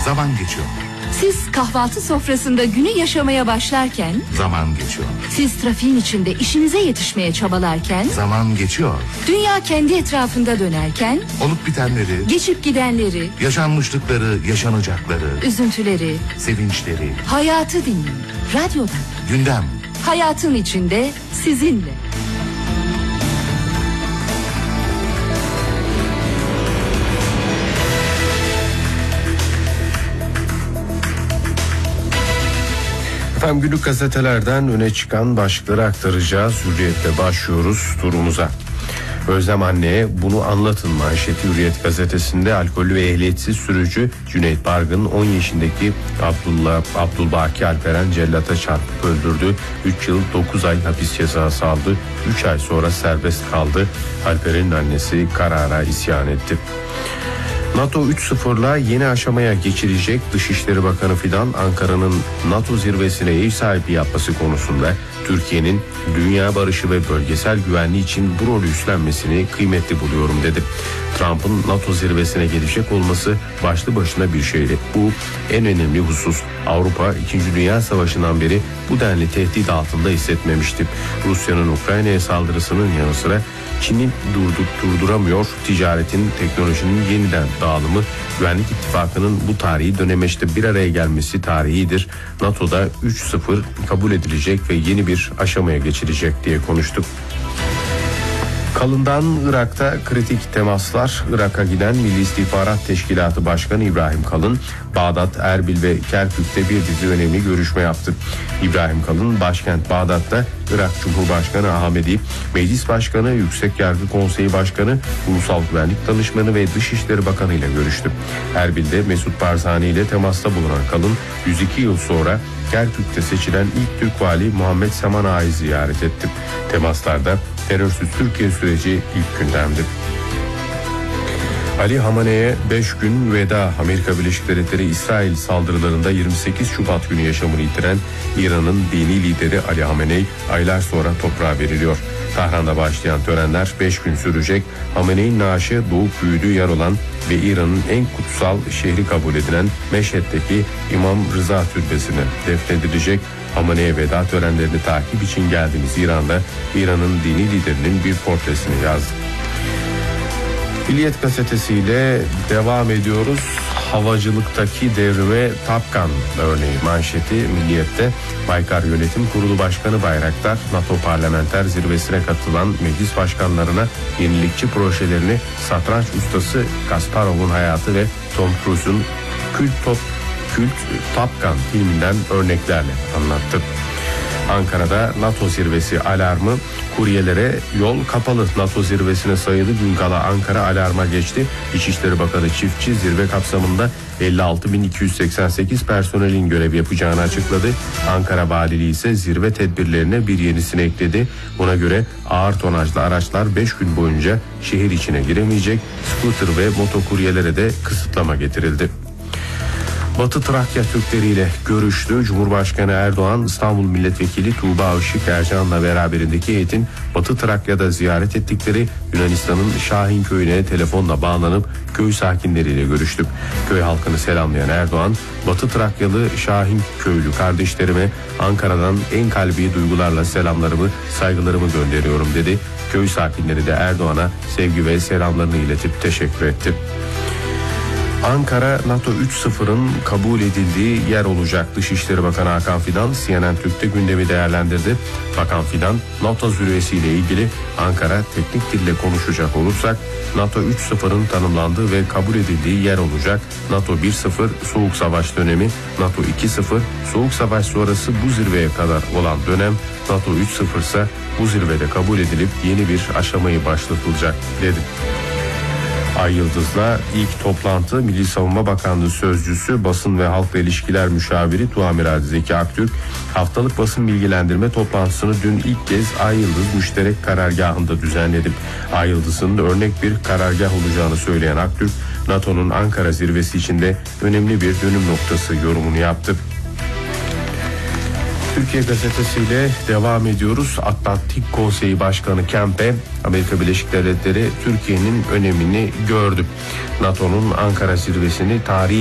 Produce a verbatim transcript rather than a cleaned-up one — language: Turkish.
Zaman geçiyor. Siz kahvaltı sofrasında günü yaşamaya başlarken, Zaman geçiyor. siz trafiğin içinde işinize yetişmeye çabalarken, Zaman geçiyor. dünya kendi etrafında dönerken, Olup bitenleri, geçip gidenleri, yaşanmışlıkları, yaşanacakları, üzüntüleri, sevinçleri, hayatı dinleyin. Radyodan. gündem. Hayatın içinde sizinle. Efendim, günlük gazetelerden öne çıkan başlıkları aktaracağız. Hürriyet'le başlıyoruz turumuza. Özlem anneye bunu anlatın manşeti Hürriyet gazetesinde. Alkollü ve ehliyetsiz sürücü Cüneyt Bargın on yaşındaki Abdullah Abdülbaki Alperen cellata çarpıp öldürdü. üç yıl dokuz ay hapis cezası aldı. üç ay sonra serbest kaldı. Alperen'in annesi karara isyan etti. NATO üç sıfırla yeni aşamaya geçirecek. Dışişleri Bakanı Fidan, Ankara'nın NATO zirvesine ev sahipliği yapması konusunda Türkiye'nin dünya barışı ve bölgesel güvenliği için bu rolü üstlenmesini kıymetli buluyorum dedi. Trump'ın NATO zirvesine gelecek olması başlı başına bir şeydi. Bu en önemli husus. Avrupa ikinci. Dünya Savaşı'ndan beri bu denli tehdit altında hissetmemişti. Rusya'nın Ukrayna'ya saldırısının yanı sıra Çin'in durdur, durduramıyor ticaretin, teknolojinin yeniden dağılımı, Güvenlik İttifakı'nın bu tarihi dönemeçte bir araya gelmesi tarihidir. NATO'da üç sıfır kabul edilecek ve yeni bir aşamaya geçilecek diye konuştuk. Kalın'dan Irak'ta kritik temaslar. Irak'a giden Milli İstihbarat Teşkilatı Başkanı İbrahim Kalın, Bağdat, Erbil ve Kerkük'te bir dizi önemli görüşme yaptı. İbrahim Kalın, başkent Bağdat'ta Irak Cumhurbaşkanı Ahmedi, Meclis Başkanı, Yüksek Yargı Konseyi Başkanı, Ulusal Güvenlik Danışmanı ve Dışişleri Bakanı ile görüştü. Erbil'de Mesut Barzani ile temasta bulunan Kalın, yüz iki yıl sonra Kerkük'te seçilen ilk Türk vali Muhammed Seman Ağa'yı ziyaret etti. Temaslarda terörsüz Türkiye süreci ilk gündemdi. Ali Hamene'ye beş gün veda. Amerika Birleşik Devletleri İsrail saldırılarında yirmi sekiz Şubat günü yaşamını yitiren İran'ın dini lideri Ali Hamenei aylar sonra toprağa veriliyor. Tahran'da başlayan törenler beş gün sürecek. Hamenei'nin naaşı doğup büyüdüğü yer olan ve İran'ın en kutsal şehri kabul edilen Meşhed'deki İmam Rıza Türbesi'ne defnedilecek. Hamenei'ye veda törenlerini takip için geldiğimiz İran'da İran'ın dini liderinin bir portresini yazdı. Milliyet gazetesiyle devam ediyoruz. Havacılıktaki devrime Top Gun örneği manşeti Milliyet'te. Baykar Yönetim Kurulu Başkanı Bayraktar, NATO Parlamenter Zirvesi'ne katılan meclis başkanlarına yenilikçi projelerini satranç ustası Kasparov'un hayatı ve Tom Cruise'un kült top Kült Top Gun filminden örneklerle anlattı. Ankara'da NATO zirvesi alarmı, kuryelere yol kapalı. NATO zirvesine sayılı gün kala Ankara alarma geçti. İçişleri Bakanı Çiftçi zirve kapsamında elli altı bin iki yüz seksen sekiz personelin görev yapacağını açıkladı. Ankara Valiliği ise zirve tedbirlerine bir yenisini ekledi. Buna göre ağır tonajlı araçlar beş gün boyunca şehir içine giremeyecek. Scooter ve motokuryelere de kısıtlama getirildi. Batı Trakya Türkleriyle görüştü. Cumhurbaşkanı Erdoğan, İstanbul Milletvekili Tuğba Işık Ercan'la beraberindeki heyetin Batı Trakya'da ziyaret ettikleri Yunanistan'ın Şahin köyüne telefonla bağlanıp köy sakinleriyle görüştü. Köy halkını selamlayan Erdoğan, Batı Trakyalı Şahin köylü kardeşlerime Ankara'dan en kalbi duygularla selamlarımı, saygılarımı gönderiyorum dedi. Köy sakinleri de Erdoğan'a sevgi ve selamlarını iletip teşekkür etti. Ankara NATO üç sıfırın kabul edildiği yer olacak. Dışişleri Bakanı Hakan Fidan C N N Türk'te gündemi değerlendirdi. Bakan Fidan, NATO zirvesiyle ilgili Ankara teknik dille konuşacak olursak NATO üç sıfırın tanımlandığı ve kabul edildiği yer olacak. NATO bir sıfır Soğuk Savaş dönemi, NATO iki sıfır Soğuk Savaş sonrası bu zirveye kadar olan dönem, NATO üç sıfır ise bu zirvede kabul edilip yeni bir aşamayı başlatılacak dedi. Ay Yıldız'la ilk toplantı. Milli Savunma Bakanlığı Sözcüsü, Basın ve Halkla İlişkiler Müşaviri Tuğamiral Zeki Aktürk, haftalık basın bilgilendirme toplantısını dün ilk kez Ay Yıldız müşterek karargahında düzenledi. Ay Yıldız'ın örnek bir karargah olacağını söyleyen Aktürk, NATO'nun Ankara zirvesi içinde önemli bir dönüm noktası yorumunu yaptı. Türkiye gazetesiyle devam ediyoruz. Atlantik Konseyi Başkanı Kempe, Amerika Birleşik Devletleri Türkiye'nin önemini gördü. NATO'nun Ankara zirvesini tarihi